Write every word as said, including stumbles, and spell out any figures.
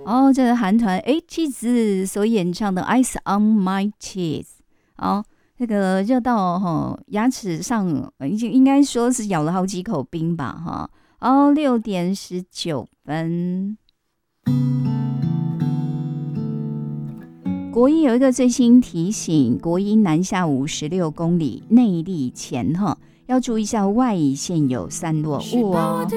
哦，这是韩团 H 所演唱的《Ice on My Cheese》。哦，这个热到哦牙齿上，已经应该说是咬了好几口冰吧，哈。哦，六点十九分。国一有一个最新提醒，国一南下五十六公里内力前哈，要注意一下外线有散落物哦。